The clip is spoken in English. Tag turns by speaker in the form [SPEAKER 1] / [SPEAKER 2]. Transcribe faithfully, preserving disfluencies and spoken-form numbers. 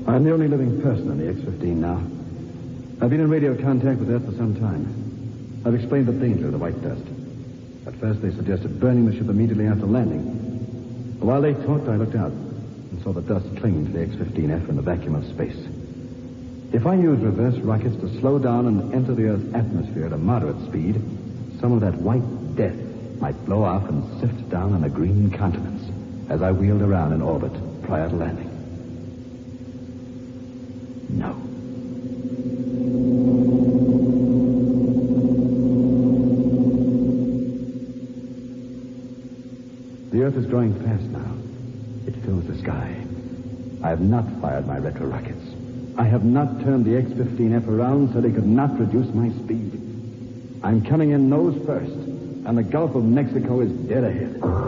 [SPEAKER 1] I'm the only living person on the X fifteen now. I've been in radio contact with Earth for some time. I've explained the danger of the white dust. At first, they suggested burning the ship immediately after landing. But while they talked, I looked out and saw the dust clinging to the X fifteen F in the vacuum of space. If I use reverse rockets to slow down and enter the Earth's atmosphere at a moderate speed, some of that white death might blow off and sift down on the green continents as I wheeled around in orbit prior to landing. No. The Earth is growing fast now. It fills the sky. I have not fired my retro rockets. I have not turned the X fifteen F around so they could not reduce my speed. I'm coming in nose first, and the Gulf of Mexico is dead ahead.